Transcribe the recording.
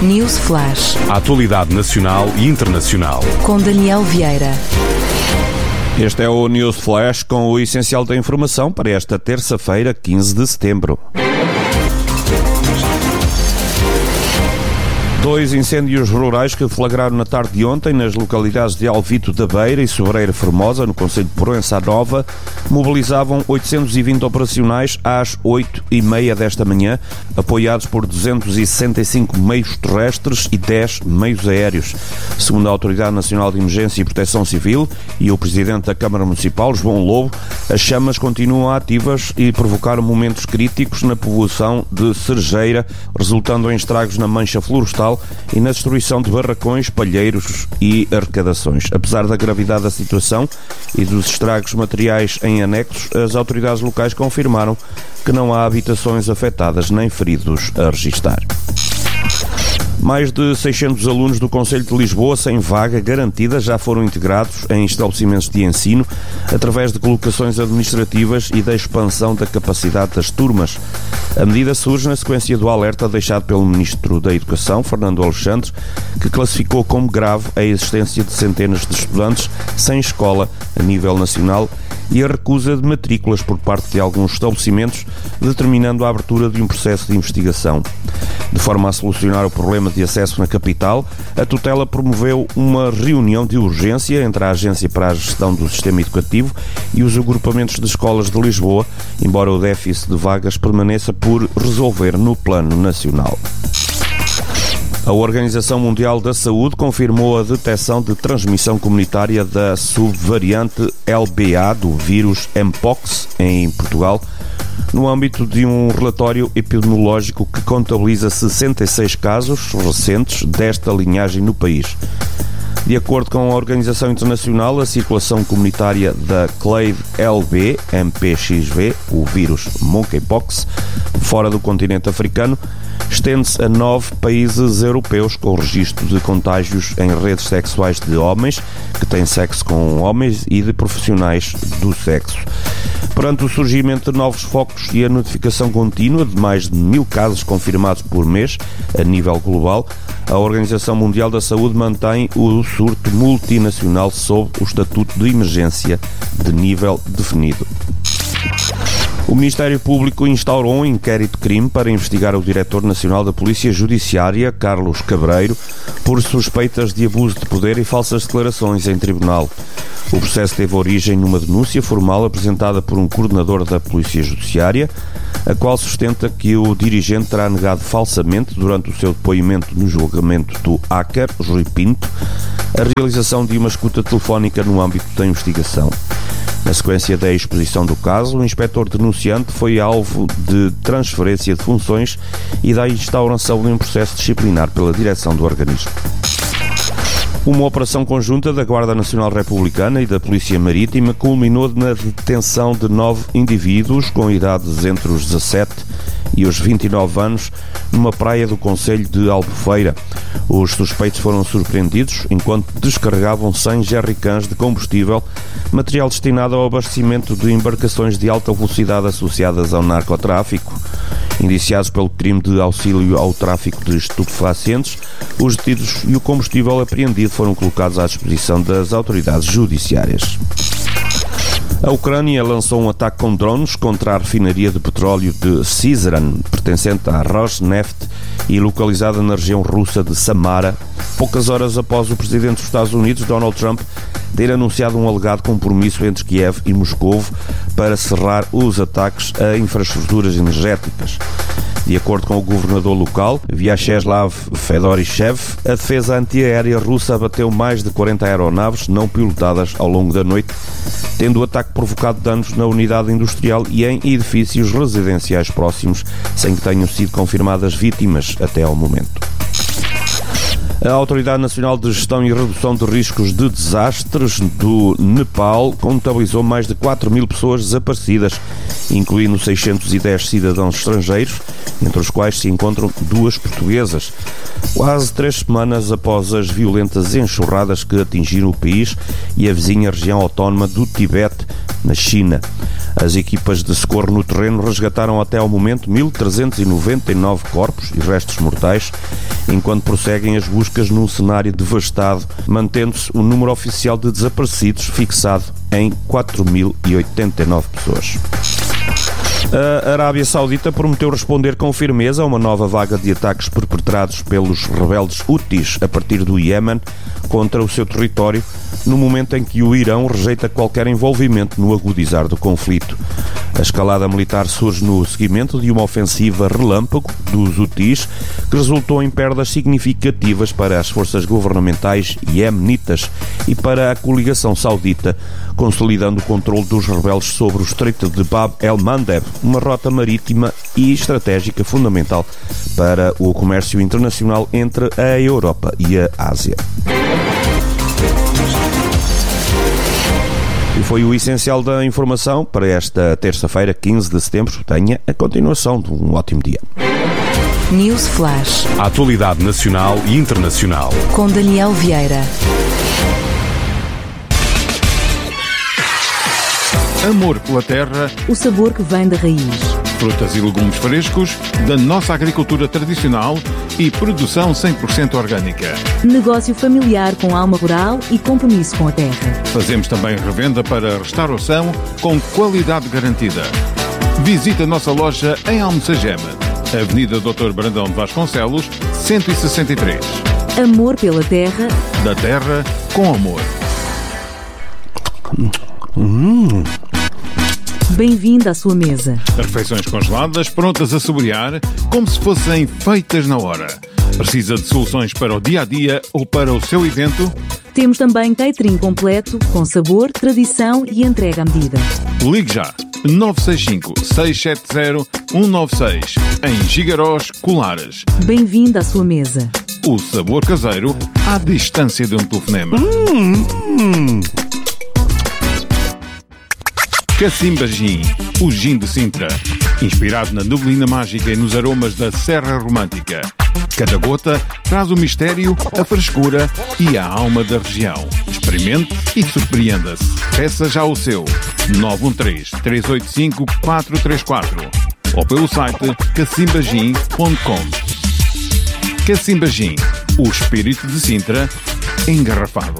News Flash. A atualidade nacional e internacional. Com Daniel Vieira. Este é o News Flash com o essencial da informação para esta terça-feira, 15 de setembro. 2 incêndios rurais que flagraram na tarde de ontem nas localidades de Alvito da Beira e Sobreira Formosa, no concelho de Proença Nova, mobilizavam 820 operacionais às 8h30 desta manhã, apoiados por 265 meios terrestres e 10 meios aéreos. Segundo a Autoridade Nacional de Emergência e Proteção Civil e o Presidente da Câmara Municipal, João Lobo, as chamas continuam ativas e provocaram momentos críticos na povoação de Cerejeira, resultando em estragos na mancha florestal e na destruição de barracões, palheiros e arrecadações. Apesar da gravidade da situação e dos estragos materiais em anexos, as autoridades locais confirmaram que não há habitações afetadas nem feridos a registar. Mais de 600 alunos do Concelho de Lisboa sem vaga garantida já foram integrados em estabelecimentos de ensino através de colocações administrativas e da expansão da capacidade das turmas. A medida surge na sequência do alerta deixado pelo Ministro da Educação, Fernando Alexandre, que classificou como grave a existência de centenas de estudantes sem escola a nível nacional e a recusa de matrículas por parte de alguns estabelecimentos, determinando a abertura de um processo de investigação. De forma a solucionar o problema de acesso na capital, a tutela promoveu uma reunião de urgência entre a Agência para a Gestão do Sistema Educativo e os agrupamentos de escolas de Lisboa, embora o déficit de vagas permaneça por resolver no plano nacional. A Organização Mundial da Saúde confirmou a detecção de transmissão comunitária da subvariante LBA do vírus Mpox em Portugal, no âmbito de um relatório epidemiológico que contabiliza 66 casos recentes desta linhagem no país. De acordo com a Organização Internacional, a circulação comunitária da Clade LB, MPXV, o vírus Monkeypox, fora do continente africano, estende-se a 9 países europeus com registro de contágios em redes sexuais de homens que têm sexo com homens e de profissionais do sexo. Perante o surgimento de novos focos e a notificação contínua de mais de 1000 casos confirmados por mês a nível global, a Organização Mundial da Saúde mantém o surto multinacional sob o estatuto de emergência de nível definido. O Ministério Público instaurou um inquérito-crime para investigar o Diretor Nacional da Polícia Judiciária, Carlos Cabreiro, por suspeitas de abuso de poder e falsas declarações em tribunal. O processo teve origem numa denúncia formal apresentada por um coordenador da Polícia Judiciária, a qual sustenta que o dirigente terá negado falsamente, durante o seu depoimento no julgamento do hacker, Rui Pinto, a realização de uma escuta telefónica no âmbito da investigação. Na sequência da exposição do caso, o inspetor denunciante foi alvo de transferência de funções e da instauração de um processo disciplinar pela direção do organismo. Uma operação conjunta da Guarda Nacional Republicana e da Polícia Marítima culminou na detenção de 9 indivíduos com idades entre os 17 e os 29 anos numa praia do concelho de Albufeira. Os suspeitos foram surpreendidos enquanto descarregavam 100 jerrycans de combustível, material destinado ao abastecimento de embarcações de alta velocidade associadas ao narcotráfico. Indiciados pelo crime de auxílio ao tráfico de estupefacientes, os detidos e o combustível apreendido foram colocados à disposição das autoridades judiciárias. A Ucrânia lançou um ataque com drones contra a refinaria de petróleo de Syzran, pertencente à Rosneft e localizada na região russa de Samara, poucas horas após o presidente dos Estados Unidos, Donald Trump, ter anunciado um alegado compromisso entre Kiev e Moscovo para cerrar os ataques a infraestruturas energéticas. De acordo com o governador local, Vyacheslav Fedorishev, a defesa antiaérea russa abateu mais de 40 aeronaves não pilotadas ao longo da noite, tendo o ataque provocado danos na unidade industrial e em edifícios residenciais próximos, sem que tenham sido confirmadas vítimas até ao momento. A Autoridade Nacional de Gestão e Redução de Riscos de Desastres do Nepal contabilizou mais de 4.000 pessoas desaparecidas, incluindo 610 cidadãos estrangeiros, entre os quais se encontram 2 portuguesas, quase 3 semanas após as violentas enxurradas que atingiram o país e a vizinha região autónoma do Tibete, na China. As equipas de socorro no terreno resgataram até ao momento 1.399 corpos e restos mortais, enquanto prosseguem as buscas num cenário devastado, mantendo-se o número oficial de desaparecidos fixado em 4.089 pessoas. A Arábia Saudita prometeu responder com firmeza a uma nova vaga de ataques perpetrados pelos rebeldes Houthis a partir do Iémen contra o seu território, no momento em que o Irão rejeita qualquer envolvimento no agudizar do conflito. A escalada militar surge no seguimento de uma ofensiva relâmpago dos Houthis, que resultou em perdas significativas para as forças governamentais iemenitas e para a coligação saudita, consolidando o controle dos rebeldes sobre o Estreito de Bab el-Mandeb, uma rota marítima e estratégica fundamental para o comércio internacional entre a Europa e a Ásia. E foi o essencial da informação para esta terça-feira, 15 de setembro. Tenha a continuação de um ótimo dia. News Flash. A atualidade nacional e internacional. Com Daniel Vieira. Amor pela terra, O sabor que vem da raiz. frutas e legumes frescos, da nossa agricultura tradicional e produção 100% orgânica. Negócio familiar com alma rural e compromisso com a terra. Fazemos também revenda para restauração com qualidade garantida. Visite a nossa loja em Almocegeme, Avenida Dr. Brandão de Vasconcelos, 163. Amor pela terra. Da terra com amor. Bem-vindo à sua mesa. Refeições congeladas prontas a saborear como se fossem feitas na hora. Precisa de soluções para o dia-a-dia ou para o seu evento? Temos também catering completo, com sabor, tradição e entrega à medida. Ligue já 965-670-196 em Gigarós, Colares. Bem-vindo à sua mesa. O sabor caseiro à distância de um telefonema. Cacimba Gin, o gin de Sintra. Inspirado na neblina mágica e nos aromas da Serra Romântica. Cada gota traz o mistério, a frescura e a alma da região. Experimente e surpreenda-se. Peça já o seu 913-385-434 ou pelo site cacimbagin.com. Cacimba Gin, o espírito de Sintra engarrafado.